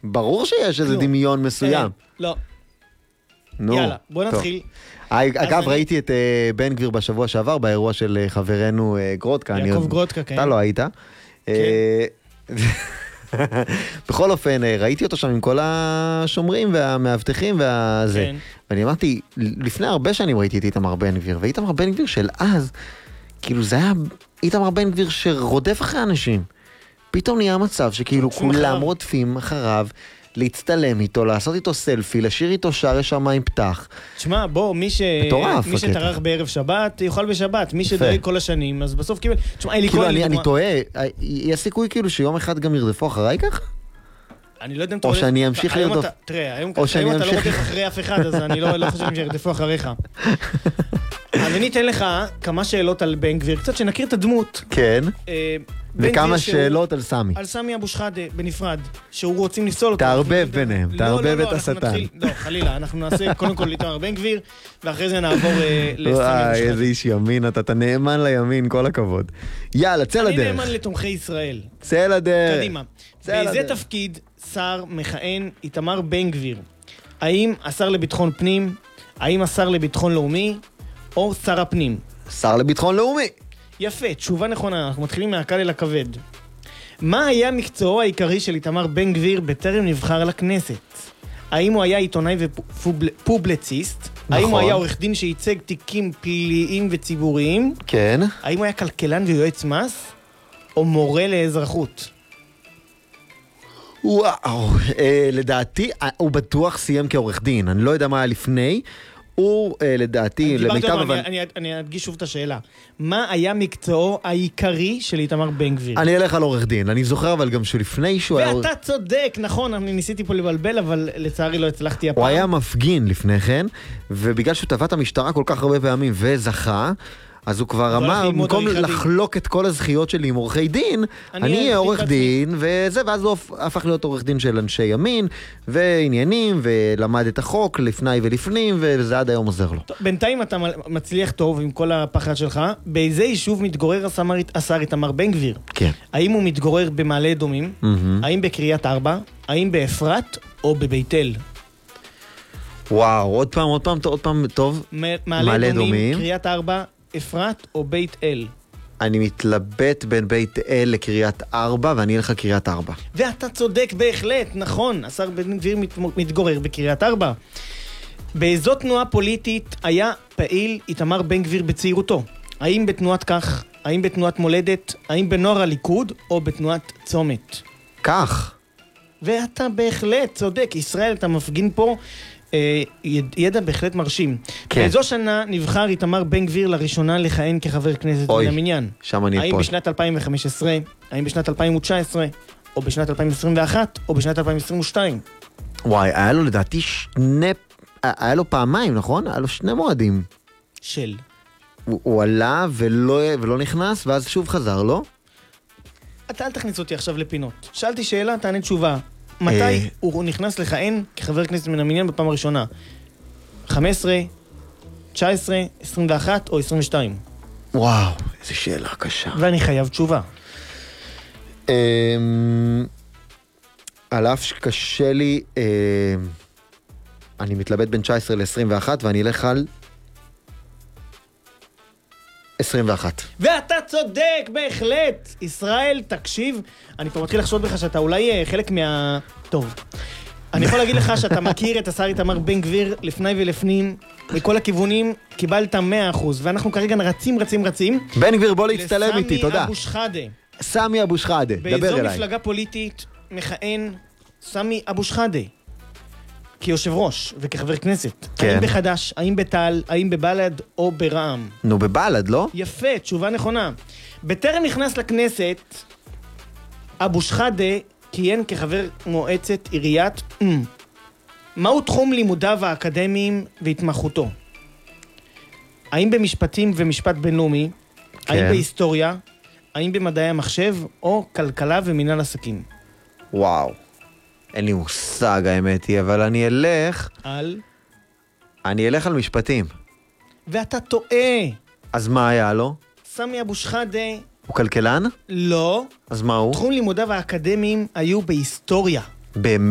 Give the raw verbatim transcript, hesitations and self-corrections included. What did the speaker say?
ברור שיש איזה דמיון מסוים. לא. נו, יאללה, בוא נתחיל. אגב, ראיתי את בן גביר בשבוע שעבר, באירוע של חברנו גרודקה. יעקב גרודקה, כן. אתה לא היית. כן. בכל אופן, ראיתי אותו שם עם כל השומרים והמאבטחים והזה. כן. ואני אמרתי, לפני הרבה שנים ראיתי את איתמר בן גביר, ואיתמר בן גביר של אז, כאילו זה היה איתמר בן גביר שרודף אחרי אנשים. פתאום נהיה מצב שכאילו כולם רודפים אחריו, להצטלם איתו, לעשות איתו סלפי, לשיר איתו שערי שמיים פתח. תשמע, בוא, מי ש... מי שטרח בערב שבת, יאכל בשבת. מי שדואג כל השנים, אז בסוף קיבל... תשמע, אלי כהן... כאילו, אני טועה, יש סיכוי כאילו שיום אחד גם ירדפו אחריי ככה? אני לא יודע אם או שאני אמשיך לרדוף. תראה, היום אתה לא רודף אחרי אף אחד, אז אני לא חושב שירדפו אחריך. אז אני אתן לך כמה שאלות על בן גביר, קצת שנכיר את הדמות. כן. וכמה שאלות על סמי. על סמי אבו שחאדה, בנפרד, שהוא רוצים לפסול אותו. תערבב ביניהם, תערבב את השטן. לא, חלילה, אנחנו נעשה קודם כל איתמר בן גביר, ואחרי זה נעבור לסמי אבו שחאדה. איזה איש ימין, אתה נאמן לימין, כל הכבוד. יאללה, צא לדרך. אני נאמן לתומכי ישראל. צא לדרך. קדימה. באיזה תפקיד שר מכהן איתמר בן גביר? האם השר לביטחון פנים, האם השר לביטחון לאומי, או שר הפנים? שר לביטחון לאומי. יפה, תשובה נכונה, אנחנו מתחילים מהקל אל הכבד. מה היה מקצועו העיקרי של איתמר בן גביר בטרם נבחר לכנסת? האם הוא היה עיתונאי ופובלציסט? נכון. האם הוא היה עורך דין שייצג תיקים פליליים וציבוריים? כן. האם הוא היה כלכלן ויועץ מס? או מורה לאזרחות? וואו, אה, לדעתי, הוא בטוח סיים כעורך דין, אני לא יודע מה היה לפני, הוא אה, לדעתי, למיטב אבל... אני, אני, אני אדגיש שוב את השאלה. מה היה מקצועו העיקרי של איתמר בן גביר? אני אלך על עורך דין, אני זוכר אבל גם שלפני שהוא היה... ואתה צודק, נכון, אני ניסיתי פה לבלבל, אבל לצערי לא הצלחתי הפעם. הוא היה מפגין לפני כן, ובגלל שהוא טבע את המשטרה כל כך הרבה פעמים וזכה, אז הוא כבר אמר, במקום לחלוק את כל הזכיות שלי עם עורכי דין, אני אהיה עורך דין, וזה, ואז הוא הפך להיות עורך דין של אנשי ימין, ועניינים, ולמד את החוק לפני ולפנים, וזה עד היום עוזר לו. בינתיים אתה מצליח טוב עם כל הפחד שלך, באיזה יישוב מתגורר השר איתמר בן גביר? כן. האם הוא מתגורר במעלה אדומים? האם בקריית ארבע? האם באפרת או בבית אל? וואו, עוד פעם, עוד פעם, עוד פעם, טוב. מעלה אדומים, קריית ארבע, אפרת או בית אל? אני מתלבט בין בית אל לקריית ארבע, ואני אלך קריית ארבע. ואתה צודק בהחלט, נכון, השר בן גביר מתגורר בקריית ארבע. באיזו תנועה פוליטית היה פעיל איתמר בן גביר בצעירותו? האם בתנועת כך, האם בתנועת מולדת, האם בנוער הליכוד או בתנועת צומת? כך. ואתה בהחלט צודק, ישראל, אתה מפגין פה ידע בהחלט מרשים. כן. באיזו שנה נבחר איתמר בן גביר לראשונה לכהן כחבר כנסת מן המניין? שם אני האם פה. בשנת אלפיים וחמש עשרה, האם בשנת אלפיים תשע עשרה, או בשנת אלפיים עשרים ואחת, או בשנת אלפיים עשרים ושתיים? וואי, היה לו לדעתי שני... היה לו פעמיים, נכון? היה לו שני מועדים. של? הוא, הוא עלה ולא, ולא נכנס, ואז שוב חזר, לא? אתה אל תכניס אותי עכשיו לפינות. שאלתי שאלה, תענה תשובה. מתי הוא נכנס לכהן כחבר כנסת מן המניין בפעם הראשונה? חמש עשרה, תשע עשרה, עשרים ואחת או עשרים ושתיים? וואו, איזו שאלה קשה. ואני חייב תשובה. על אף שקשה לי, אני מתלבט בין תשע עשרה ל-עשרים ואחת, ואני אלך על עשרים ואחת. ואתה צודק, בהחלט. ישראל, תקשיב, אני פה מתחיל לחשוד בך שאתה אולי חלק מה... טוב. אני יכול להגיד לך שאתה מכיר את השר איתמר בן גביר לפני ולפנים, מכל הכיוונים קיבלת מאה אחוז, ואנחנו כרגע רצים, רצים, רצים. בן גביר, בוא להצטלם איתי, תודה. לסמי אבו שחאדה. סמי אבו שחאדה, דבר אליי. באיזו מפלגה פוליטית מכהן סמי אבו שחאדה? כיושב ראש וכחבר כנסת. כן. האם בחדש, האם בטל, האם בבל"ד או ברע"מ? נו, בבל"ד, לא? יפה, תשובה נכונה. בטרם נכנס לכנסת, אבו שחאדה כיהן כחבר מועצת עיריית אמ. מהו תחום לימודיו האקדמיים והתמחותו? האם במשפטים ומשפט בינלאומי? כן. האם בהיסטוריה? האם במדעי המחשב או כלכלה ומינהל עסקים? וואו. אין לי מושג האמת היא, אבל אני אלך... על? אני אלך על משפטים. ואתה טועה. אז מה היה לו? סמי אבו שחאדה... הוא כלכלן? לא. אז מה הוא? תחום לימודיו האקדמיים היו בהיסטוריה. באמת?